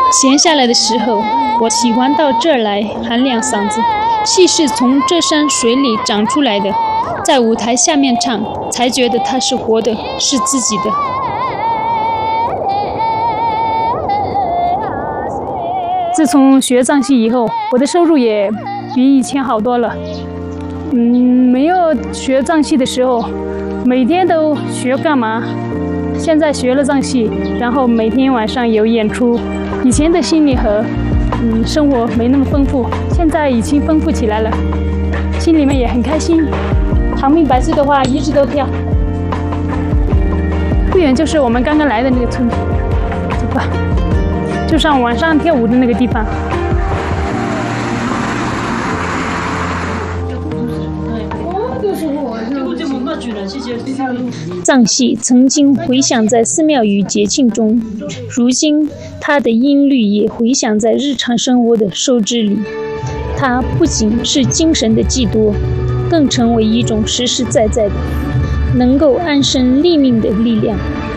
闲下来的时候，我喜欢到这儿来喊两嗓子。戏是从这山水里长出来的，在舞台下面唱，才觉得它是活的，是自己的。自从学藏戏以后，我的收入也比以前好多了。没有学藏戏的时候，每天都学干嘛？现在学了藏戏，然后每天晚上有演出。以前的心理和生活没那么丰富，现在已经丰富起来了，心里面也很开心。长命百岁的话，一直都跳。不远就是我们刚刚来的那个村子，走吧，就上晚上跳舞的那个地方。藏戏曾经回响在寺庙与节庆中，如今它的音律也回响在日常生活的收支里。它不仅是精神的寄托，更成为一种实实在在的能够安身立命的力量。